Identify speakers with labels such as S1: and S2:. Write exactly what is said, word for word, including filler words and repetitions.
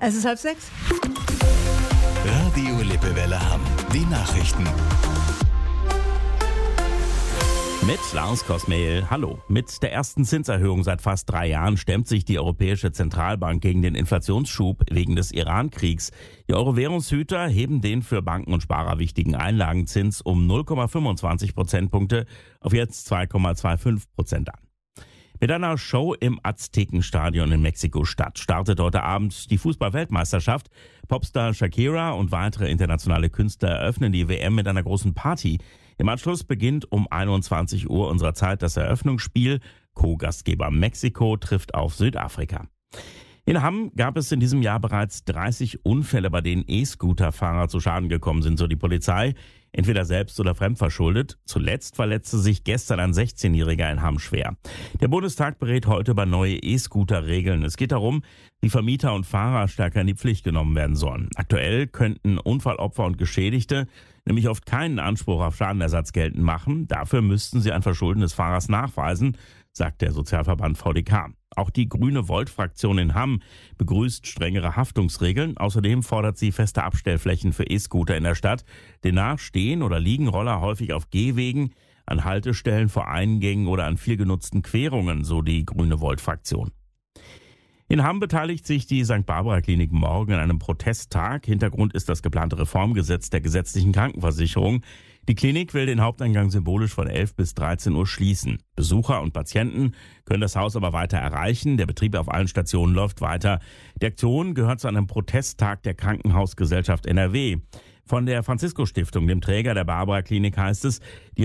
S1: Es ist halb sechs.
S2: Radio Lippewelle Hamm. Die Nachrichten.
S3: Mit Lars Kosmehl. Hallo. Mit der ersten Zinserhöhung seit fast drei Jahren stemmt sich die Europäische Zentralbank gegen den Inflationsschub wegen des Iran-Kriegs. Die Euro-Währungshüter heben den für Banken und Sparer wichtigen Einlagenzins um null Komma fünfundzwanzig Prozentpunkte auf jetzt zwei Komma fünfundzwanzig Prozent an. Mit einer Show im Aztekenstadion in Mexiko-Stadt startet heute Abend die Fußball-Weltmeisterschaft. Popstar Shakira und weitere internationale Künstler eröffnen die W M mit einer großen Party. Im Anschluss beginnt um einundzwanzig Uhr unserer Zeit das Eröffnungsspiel. Co-Gastgeber Mexiko trifft auf Südafrika. In Hamm gab es in diesem Jahr bereits dreißig Unfälle, bei denen E-Scooter-Fahrer zu Schaden gekommen sind, so die Polizei. Entweder selbst oder fremdverschuldet. Zuletzt verletzte sich gestern ein sechzehnjähriger in Hamm schwer. Der Bundestag berät heute über neue E-Scooter-Regeln. Es geht darum, wie Vermieter und Fahrer stärker in die Pflicht genommen werden sollen. Aktuell könnten Unfallopfer und Geschädigte nämlich oft keinen Anspruch auf Schadenersatz geltend machen. Dafür müssten sie ein Verschulden des Fahrers nachweisen, sagt der Sozialverband V D K. Auch die Grüne Volt-Fraktion in Hamm begrüßt strengere Haftungsregeln. Außerdem fordert sie feste Abstellflächen für E-Scooter in der Stadt. Demnach stehen oder liegen Roller häufig auf Gehwegen, an Haltestellen vor Eingängen oder an viel genutzten Querungen, so die Grüne Volt-Fraktion. In Hamm beteiligt sich die Sankt Barbara Klinik morgen an einem Protesttag. Hintergrund ist das geplante Reformgesetz der gesetzlichen Krankenversicherung. Die Klinik will den Haupteingang symbolisch von elf bis dreizehn Uhr schließen. Besucher und Patienten können das Haus aber weiter erreichen. Der Betrieb auf allen Stationen läuft weiter. Die Aktion gehört zu einem Protesttag der Krankenhausgesellschaft N R W. Von der Franziskus-Stiftung, dem Träger der Barbara Klinik, heißt es, die